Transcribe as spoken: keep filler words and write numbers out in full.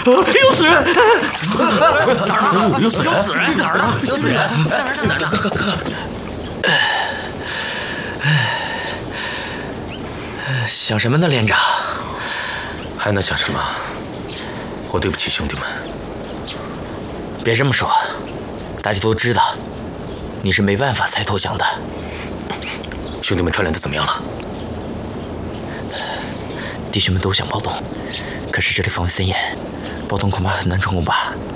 有死人！ 哪儿呢？ 有死人！ 有死人！哪儿呢？有死人！哪儿哪儿哪儿？哥哥哥！ 想什么呢，连长？ 还能想什么？我对不起兄弟们。 别这么说，大家都知道，你是没办法才投降的。 兄弟们串联的怎么样了？ 弟兄们都想暴动，可是这里防卫森严，暴动恐怕很难成功吧？